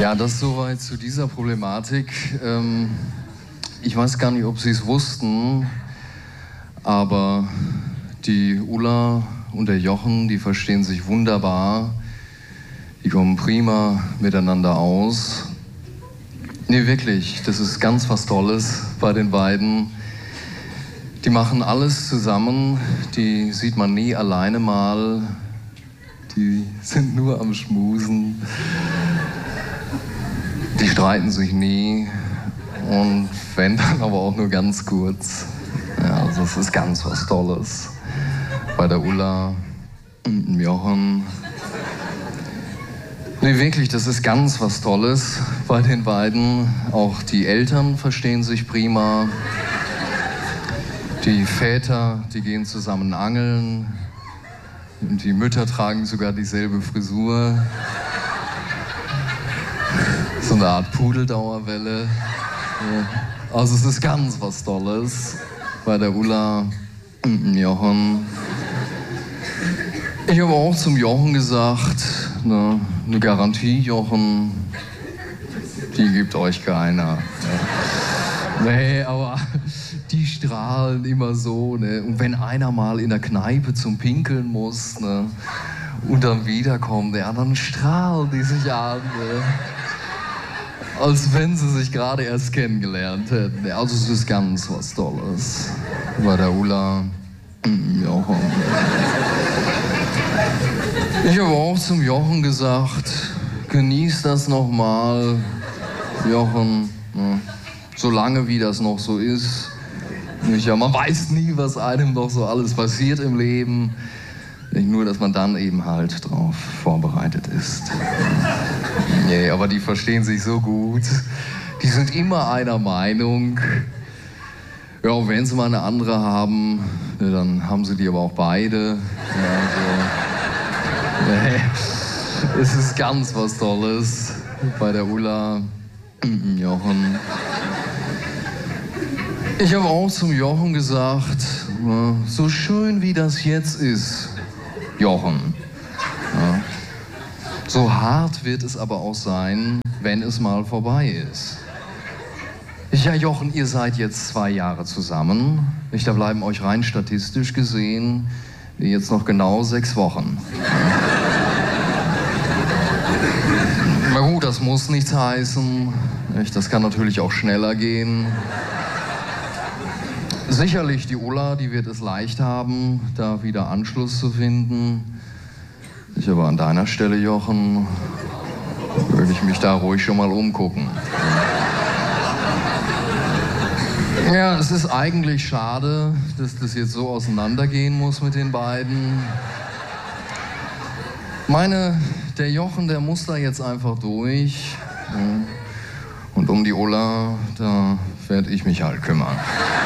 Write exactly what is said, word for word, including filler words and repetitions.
Ja, das soweit zu dieser Problematik. Ähm, ich weiß gar nicht, ob Sie es wussten, aber die Ulla und der Jochen, die verstehen sich wunderbar. Die kommen prima miteinander aus. Nee, wirklich, das ist ganz was Tolles bei den beiden. Die machen alles zusammen, die sieht man nie alleine mal. Die sind nur am Schmusen. Die streiten sich nie und wenn, dann aber auch nur ganz kurz. Ja, also das ist ganz was Tolles. Bei der Ulla und dem Jochen. Nee, wirklich, das ist ganz was Tolles bei den beiden. Auch die Eltern verstehen sich prima. Die Väter, die gehen zusammen angeln. Und die Mütter tragen sogar dieselbe Frisur. So eine Art Pudeldauerwelle. Also es ist ganz was Tolles bei der Ulla und dem Jochen. Ich habe auch zum Jochen gesagt, ne, eine Garantie, Jochen, die gibt euch keiner. Ja. Nee, aber die strahlen immer so. Ne? Und wenn einer mal in der Kneipe zum Pinkeln muss, ne, und dann wiederkommt, ja, dann strahlen die sich an. Ne? Als wenn sie sich gerade erst kennengelernt hätten. Also es ist ganz was Tolles. Bei der Ulla und Jochen. Ich habe auch zum Jochen gesagt, genieß das nochmal, Jochen, ne? Solange wie das noch so ist. Ja, man weiß nie, was einem noch so alles passiert im Leben. Nur, dass man dann eben halt drauf vorbereitet ist. Nee, aber die verstehen sich so gut. Die sind immer einer Meinung. Ja, und wenn sie mal eine andere haben, dann haben sie die aber auch beide. Ja, so. Nee, es ist ganz was Tolles bei der Ulla und Jochen. Ich habe auch zum Jochen gesagt, so schön wie das jetzt ist, Jochen. Ja. So hart wird es aber auch sein, wenn es mal vorbei ist. Ja, Jochen, ihr seid jetzt zwei Jahre zusammen. Ich, da bleiben euch rein statistisch gesehen jetzt noch genau sechs Wochen. Na gut, das muss nichts heißen. Das kann natürlich auch schneller gehen. Sicherlich die Ulla, die wird es leicht haben, da wieder Anschluss zu finden. Ich aber an deiner Stelle, Jochen, würde ich mich da ruhig schon mal umgucken. Ja, es ist eigentlich schade, dass das jetzt so auseinandergehen muss mit den beiden. Meine, der Jochen, der muss da jetzt einfach durch. Und um die Ulla, da werde ich mich halt kümmern.